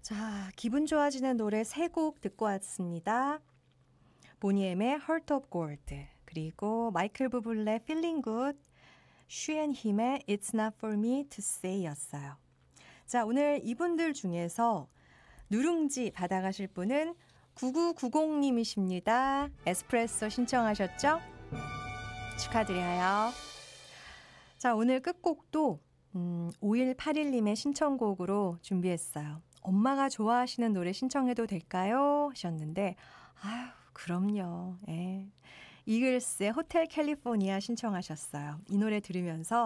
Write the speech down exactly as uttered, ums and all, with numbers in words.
자, 기분 좋아지는 노래 세 곡 듣고 왔습니다. 보니엠의 Heart of Gold, 그리고 마이클 부블레 Feeling Good, 슈앤힘의 It's Not For Me To Say 였어요. 자, 오늘 이분들 중에서 누룽지 받아가실 분은 구구구공님이십니다. 에스프레소 신청하셨죠? 축하드려요. 자, 오늘 끝곡도 음, 오일팔일님의 신청곡으로 준비했어요. 엄마가 좋아하시는 노래 신청해도 될까요? 하셨는데 아유, 그럼요. 예. 이글스의 호텔 캘리포니아 신청하셨어요. 이 노래 들으면서